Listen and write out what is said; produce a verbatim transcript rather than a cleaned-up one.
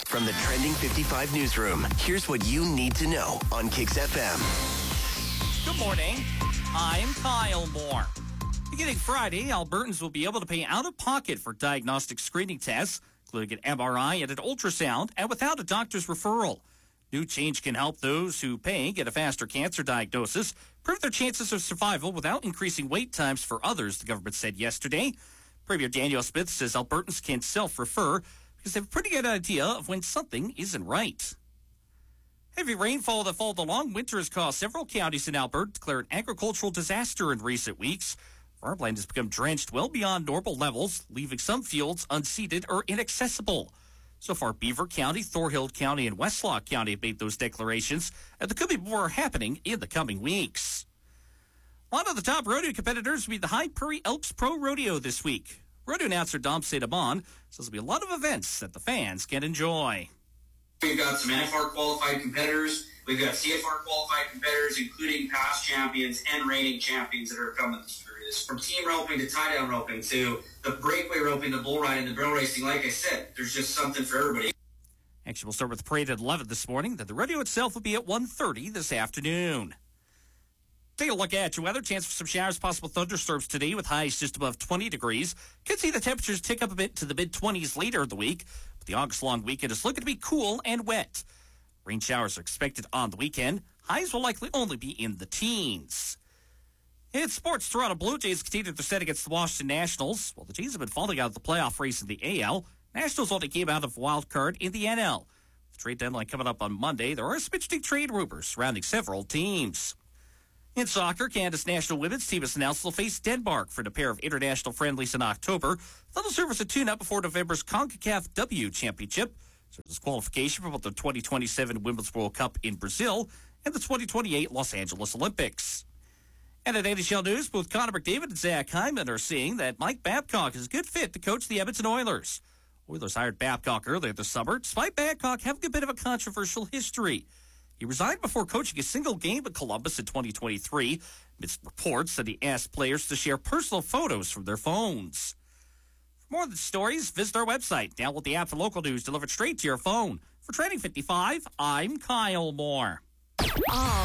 From the Trending fifty-five newsroom, here's what you need to know on Kicks F M. Good morning. I'm Kyle Moore. Beginning Friday, Albertans will be able to pay out of pocket for diagnostic screening tests, including an M R I and an ultrasound, and without a doctor's referral. New change can help those who pay get a faster cancer diagnosis, improve their chances of survival without increasing wait times for others, the government said yesterday. Premier Daniel Smith says Albertans can self-refer because they have a pretty good idea of when something isn't right. Heavy rainfall that followed the long winter has caused several counties in Alberta to declare an agricultural disaster in recent weeks. Farmland has become drenched well beyond normal levels, leaving some fields unseeded or inaccessible. So far, Beaver County, Thorhild County, and Westlock County have made those declarations, and there could be more happening in the coming weeks. One of the top rodeo competitors will be the High Prairie Elks Pro Rodeo this week. Rodeo announcer Dom Saint-Amand says there'll be a lot of events that the fans can enjoy. We've got some N F R qualified competitors. We've got C F R qualified competitors, including past champions and reigning champions that are coming through this. From team roping to tie-down roping to the breakaway roping, the bull riding, the barrel racing. Like I said, there's just something for everybody. Action will start with the parade at eleven this morning. Then the rodeo itself will be at one thirty this afternoon. Take a look at your weather. Chance for some showers, possible thunderstorms today with highs just above twenty degrees. Could see the temperatures tick up a bit to the mid-twenties later in the week. But the August-long weekend is looking to be cool and wet. Rain showers are expected on the weekend. Highs will likely only be in the teens. In sports, Toronto Blue Jays continued their set against the Washington Nationals. While the Jays have been falling out of the playoff race in the A L, Nationals only came out of wild card in the N L. With the trade deadline coming up on Monday, there are some interesting trade rumors surrounding several teams. In soccer, Canada's national women's team has announced they'll face Denmark for a pair of international friendlies in October. That'll serve as a tune-up before November's CONCACAF W Championship. So this qualification for both the twenty twenty-seven Women's World Cup in Brazil and the twenty twenty-eight Los Angeles Olympics. And in N H L news, both Connor McDavid and Zach Hyman are seeing that Mike Babcock is a good fit to coach the Edmonton Oilers. Oilers hired Babcock earlier this summer, despite Babcock having a bit of a controversial history. He resigned before coaching a single game at Columbus in twenty twenty-three, amidst reports that he asked players to share personal photos from their phones. For more of the stories, visit our website. Download the app for local news delivered straight to your phone. For Trending fifty-five, I'm Kyle Moore. Oh.